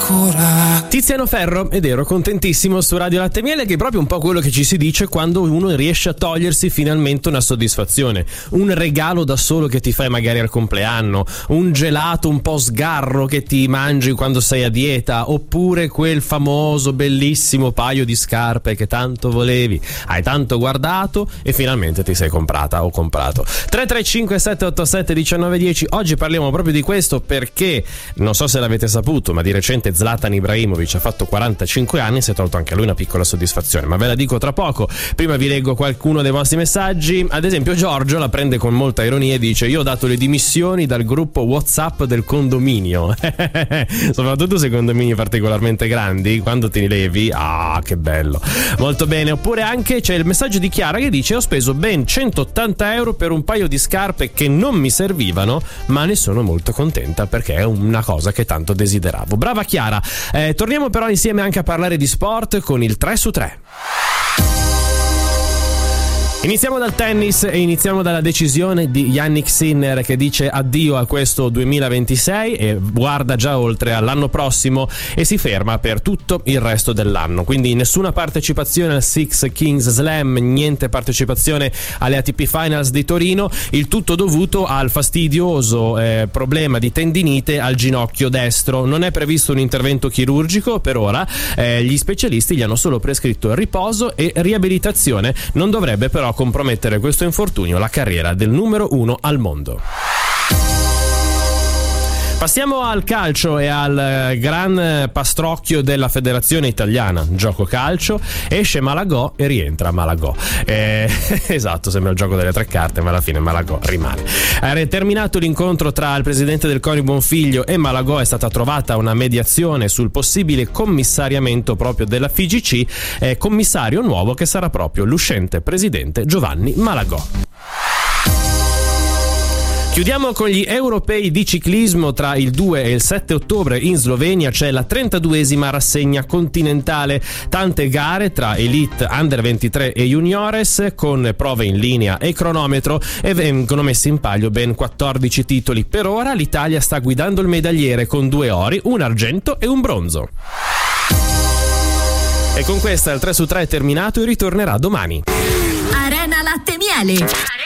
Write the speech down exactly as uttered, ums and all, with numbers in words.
ancora. Tiziano Ferro, ed ero contentissimo su Radio Latte e Miele, che è proprio un po' quello che ci si dice quando uno riesce a togliersi finalmente una soddisfazione, un regalo da solo che ti fai magari al compleanno, un gelato un po' sgarro che ti mangi quando sei a dieta, oppure quel famoso bellissimo paio di scarpe che tanto volevi, hai tanto guardato e finalmente ti sei comprata o comprato. tre tre cinque sette otto sette uno nove uno zero. Oggi parliamo proprio di questo perché non so se l'avete saputo, ma di recente Zlatan Ibrahimovic ha fatto quarantacinque anni, si è tolto anche lui una piccola soddisfazione, ma ve la dico tra poco. Prima vi leggo qualcuno dei vostri messaggi. Ad esempio Giorgio la prende con molta ironia e dice: io ho dato le dimissioni dal gruppo WhatsApp del condominio. Soprattutto se condomini particolarmente grandi, quando ti levi, ah che bello, molto bene. Oppure anche c'è il messaggio di Chiara che dice: ho speso ben centottanta euro per un paio di scarpe che non mi servivano, ma ne sono molto contenta perché è una cosa che tanto desideravo. Brava Chiara. Eh, torniamo però insieme anche a parlare di sport con il tre su tre. Iniziamo dal tennis e iniziamo dalla decisione di Jannik Sinner, che dice addio a questo duemilaventisei e guarda già oltre all'anno prossimo e si ferma per tutto il resto dell'anno. Quindi nessuna partecipazione al Six Kings Slam, niente partecipazione alle A T P Finals di Torino, il tutto dovuto al fastidioso eh, problema di tendinite al ginocchio destro. Non è previsto un intervento chirurgico per ora, eh, gli specialisti gli hanno solo prescritto riposo e riabilitazione. Non dovrebbe però compromettere questo infortunio la carriera del numero uno al mondo. Passiamo al calcio e al gran pastrocchio della federazione italiana. Gioco calcio, esce Malagò e rientra Malagò. Eh, esatto, sembra il gioco delle tre carte, ma alla fine Malagò rimane. È terminato l'incontro tra il presidente del CONI Bonfiglio e Malagò, è stata trovata una mediazione sul possibile commissariamento proprio della F I G C, eh, commissario nuovo che sarà proprio l'uscente presidente Giovanni Malagò. Chiudiamo con gli europei di ciclismo. Tra il due e il sette ottobre in Slovenia c'è la trentaduesima rassegna continentale, tante gare tra elite, under ventitré e juniores con prove in linea e cronometro, e vengono messi in palio ben quattordici titoli. Per ora l'Italia sta guidando il medagliere con due ori, un argento e un bronzo. E con questa il tre su tre è terminato e ritornerà domani. Arena Latte e Miele.